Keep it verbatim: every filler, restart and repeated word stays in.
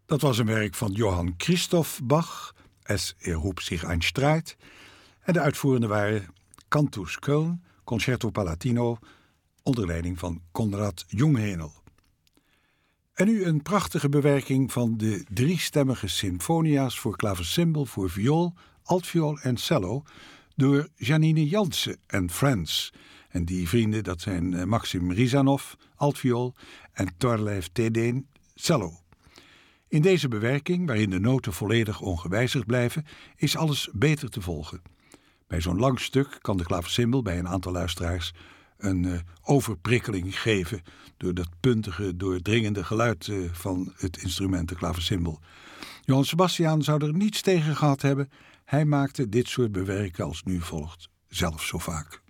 Dat was een werk van Johann Christoph Bach, Es erhob sich ein Streit. En de uitvoerenden waren Cantus Köln, Concerto Palatino, onder leiding van Konrad Junghänel. En nu een prachtige bewerking van de driestemmige symfonia's voor klavecimbal, voor viool, altviool en cello door Janine Jansen en Friends. En die vrienden, dat zijn Maxim Rizanov, altviool, en Thorleif Tedeen, cello. In deze bewerking, waarin de noten volledig ongewijzigd blijven, is alles beter te volgen. Bij zo'n lang stuk kan de klavecimbal bij een aantal luisteraars een uh, overprikkeling geven door dat puntige, doordringende geluid uh, van het instrument, de klavecimbal. Johann Sebastian zou er niets tegen gehad hebben. Hij maakte dit soort bewerken als nu volgt zelf zo vaak.